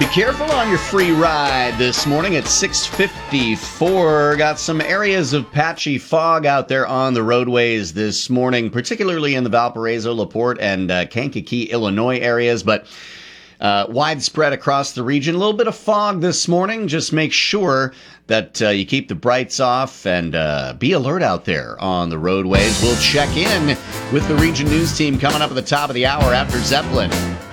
careful on your free ride this morning at 6:54. Got some areas of patchy fog out there on the roadways this morning, particularly in the Valparaiso, LaPorte, and Kankakee, Illinois areas, but widespread across the region. A little bit of fog this morning. Just make sure that you keep the brights off and be alert out there on the roadways. We'll check in with the Region News team coming up at the top of the hour after Zeppelin.